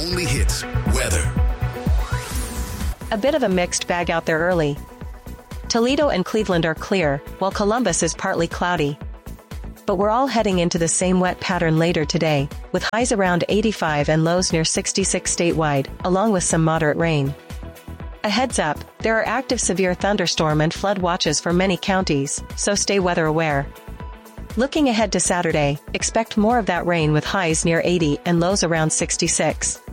only hits weather. A bit of a mixed bag out there early. Toledo and Cleveland are clear, while Columbus is partly cloudy. But we're all heading into the same wet pattern later today, with highs around 85 and lows near 66 statewide, along with some moderate rain. A heads up, there are active severe thunderstorm and flood watches for many counties, so stay weather aware. Looking ahead to Saturday, expect more of that rain with highs near 80 and lows around 66.